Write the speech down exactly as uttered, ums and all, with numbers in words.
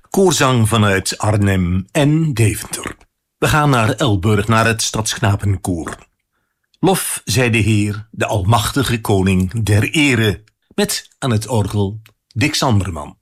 Koorzang vanuit Arnhem en Deventer. We gaan naar Elburg, naar het Stadsknapenkoor. Lof zij de Heer, de almachtige koning der ere, met aan het orgel Dick Sanderman.